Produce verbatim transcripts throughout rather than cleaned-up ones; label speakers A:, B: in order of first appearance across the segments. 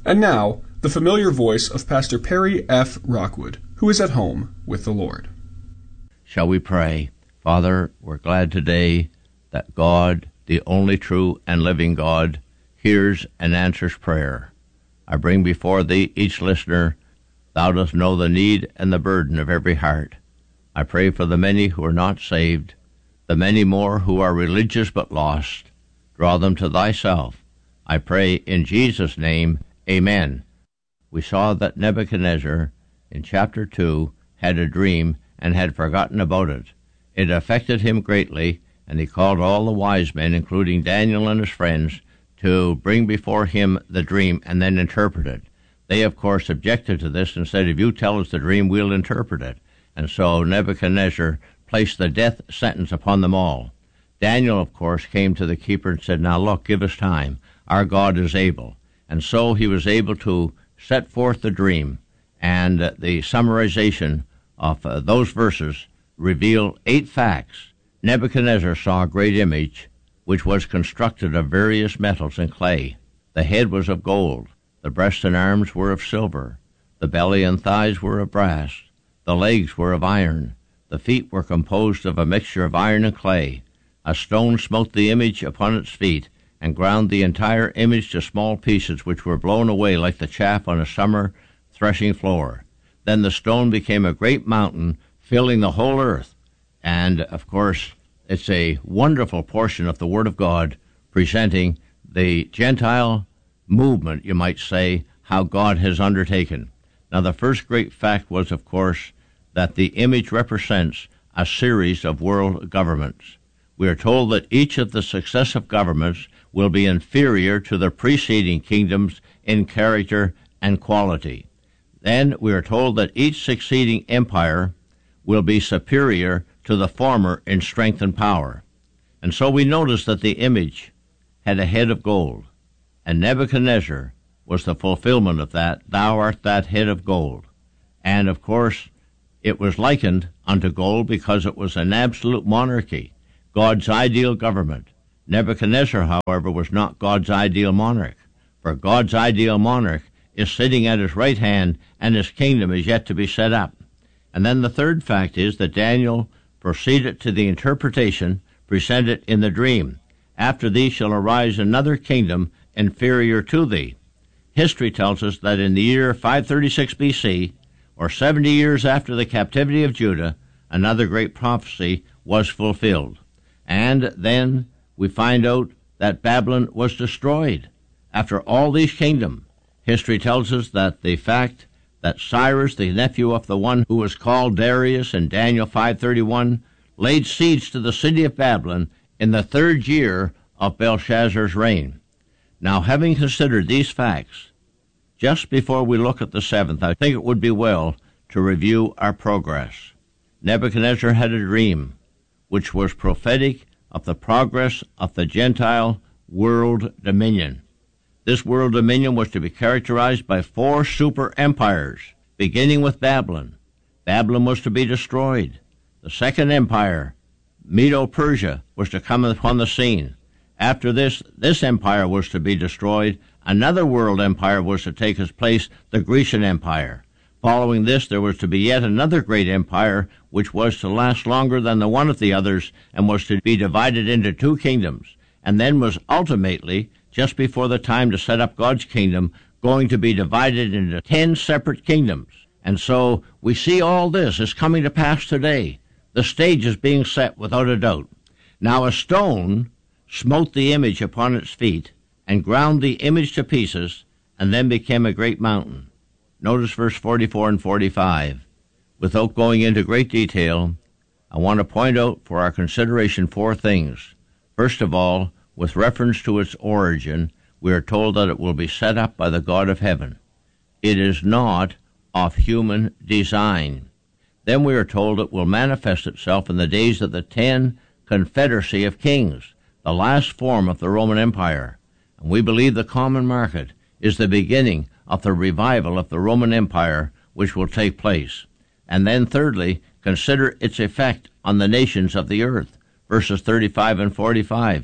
A: And now, the familiar voice of Pastor Perry F. Rockwood, who is at home with the Lord.
B: Shall we pray? Father, we're glad today that God, the only true and living God, hears and answers prayer. I bring before Thee each listener. Thou dost know the need and the burden of every heart. I pray for the many who are not saved, the many more who are religious but lost. Draw them to Thyself. I pray in Jesus' name, Amen. We saw that Nebuchadnezzar, in chapter two, had a dream and had forgotten about it. It affected him greatly, and he called all the wise men, including Daniel and his friends, to bring before him the dream and then interpret it. They, of course, objected to this and said, if you tell us the dream, we'll interpret it. And so Nebuchadnezzar placed the death sentence upon them all. Daniel, of course, came to the keeper and said, now look, give us time. Our God is able. And so he was able to set forth the dream, and uh, the summarization of uh, those verses reveal eight facts. Nebuchadnezzar saw a great image, which was constructed of various metals and clay. The head was of gold, the breast and arms were of silver, the belly and thighs were of brass, the legs were of iron, the feet were composed of a mixture of iron and clay. A stone smote the image upon its feet, and ground the entire image to small pieces, which were blown away like the chaff on a summer threshing floor. Then the stone became a great mountain, filling the whole earth. And, of course, it's a wonderful portion of the Word of God, presenting the Gentile movement, you might say, how God has undertaken. Now, the first great fact was, of course, that the image represents a series of world governments. We are told that each of the successive governments will be inferior to the preceding kingdoms in character and quality. Then we are told that each succeeding empire will be superior to the former in strength and power. And so we notice that the image had a head of gold, and Nebuchadnezzar was the fulfillment of that. Thou art that head of gold. And, of course, it was likened unto gold because it was an absolute monarchy, God's ideal government. Nebuchadnezzar, however, was not God's ideal monarch, for God's ideal monarch is sitting at his right hand, and his kingdom is yet to be set up. And then the third fact is that Daniel proceeded to the interpretation presented in the dream. After thee shall arise another kingdom inferior to thee. History tells us that in the year five thirty-six B C, or seventy years after the captivity of Judah, another great prophecy was fulfilled. And then we find out that Babylon was destroyed. After all these kingdoms, history tells us that the fact that Cyrus, the nephew of the one who was called Darius in Daniel five thirty-one, laid siege to the city of Babylon in the third year of Belshazzar's reign. Now, having considered these facts, just before we look at the seventh, I think it would be well to review our progress. Nebuchadnezzar had a dream, which was prophetic of the progress of the Gentile world dominion. This world dominion was to be characterized by four super empires, beginning with Babylon. Babylon was to be destroyed. The second empire, Medo-Persia, was to come upon the scene. After this, this empire was to be destroyed. Another world empire was to take its place, the Grecian Empire. Following this, there was to be yet another great empire, which was to last longer than the one of the others, and was to be divided into two kingdoms, and then was ultimately, just before the time to set up God's kingdom, going to be divided into ten separate kingdoms. And so we see all this is coming to pass today. The stage is being set without a doubt. Now a stone smote the image upon its feet, and ground the image to pieces, and then became a great mountain. Notice verse forty-four and forty-five. Without going into great detail, I want to point out for our consideration four things. First of all, with reference to its origin, we are told that it will be set up by the God of heaven. It is not of human design. Then we are told it will manifest itself in the days of the ten confederacy of kings, the last form of the Roman Empire. And we believe the common market is the beginning of the revival of the Roman Empire, which will take place. And then thirdly, consider its effect on the nations of the earth, verses thirty-five and forty-five.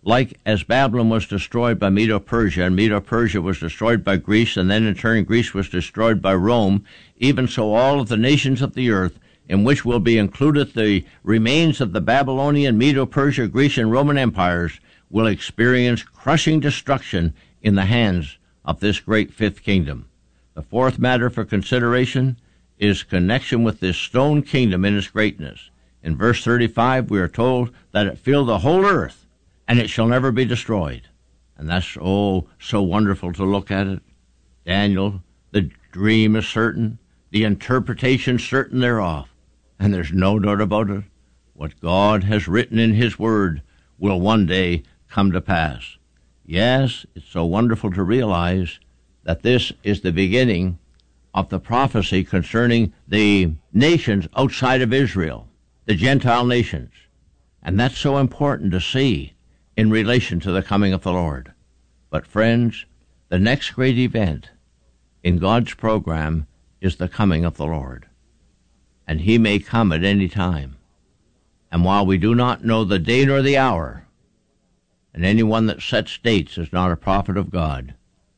B: like as Babylon was destroyed by Medo-Persia, and Medo-Persia was destroyed by Greece, and then in turn Greece was destroyed by Rome, even so all of the nations of the earth, in which will be included the remains of the Babylonian, Medo-Persia, Grecian, Roman empires, will experience crushing destruction in the hands of this great fifth kingdom. The fourth matter for consideration is connection with this stone kingdom in its greatness. In verse thirty-five, we are told that it filled the whole earth, and it shall never be destroyed. And that's, oh, so wonderful to look at it. Daniel, the dream is certain, the interpretation certain thereof, and there's no doubt about it. What God has written in his word will one day come to pass. Yes, it's so wonderful to realize that this is the beginning of the prophecy concerning the nations outside of Israel, the Gentile nations. And that's so important to see in relation to the coming of the Lord. But friends, the next great event in God's program is the coming of the Lord. And he may come at any time. And while we do not know the day nor the hour, and anyone that sets dates is not a prophet of God,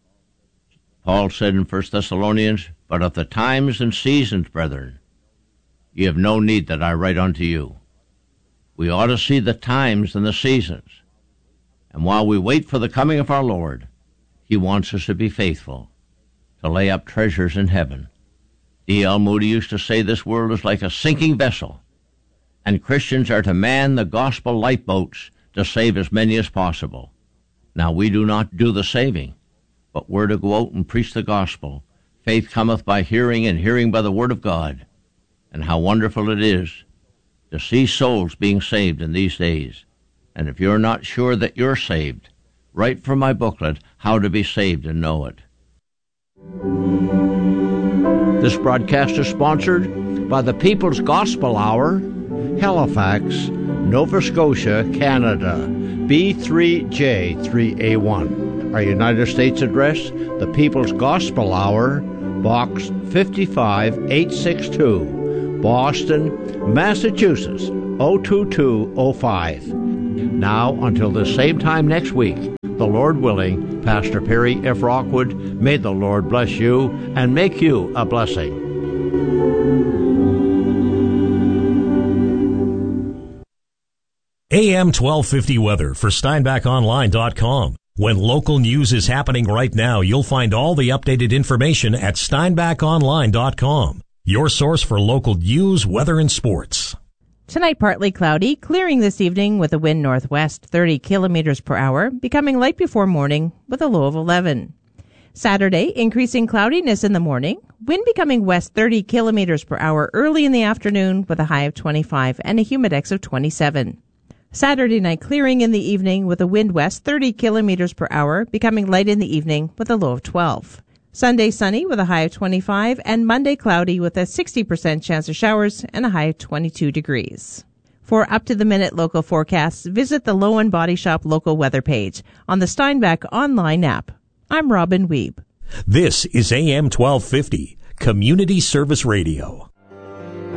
B: Paul said in First Thessalonians, but of the times and seasons, brethren, ye have no need that I write unto you. We ought to see the times and the seasons. And while we wait for the coming of our Lord, he wants us to be faithful, to lay up treasures in heaven. D L Moody used to say this world is like a sinking vessel, and Christians are to man the gospel lifeboats to save as many as possible. Now, we do not do the saving, but we're to go out and preach the gospel. Faith cometh by hearing, and hearing by the word of God. And how wonderful it is to see souls being saved in these days. And if you're not sure that you're saved, write for my booklet, How to Be Saved and Know It. This broadcast is sponsored by the People's Gospel Hour, Halifax, Nova Scotia, Canada, B three J three A one. Our United States address, the People's Gospel Hour, Box fifty-five eight sixty-two, Boston, Massachusetts, oh two two oh five. Now, until the same time next week, the Lord willing, Pastor Perry F. Rockwood, may the Lord bless you and make you a blessing.
C: A M twelve fifty weather for Steinbach Online dot com. When local news is happening right now, you'll find all the updated information at Steinbach Online dot com, your source for local news, weather, and sports.
D: Tonight, partly cloudy, clearing this evening with a wind northwest thirty kilometers per hour, becoming light before morning with a low of eleven. Saturday, increasing cloudiness in the morning, wind becoming west thirty kilometers per hour early in the afternoon with a high of twenty-five and a humidex of twenty-seven. Saturday night, clearing in the evening with a wind west thirty kilometers per hour, becoming light in the evening with a low of twelve. Sunday, sunny with a high of twenty-five, and Monday, cloudy with a sixty percent chance of showers and a high of twenty-two degrees. For up-to-the-minute local forecasts, visit the Lowen Body Shop local weather page on the Steinbach online app. I'm Robin Weeb.
C: This is A M twelve fifty, Community Service Radio.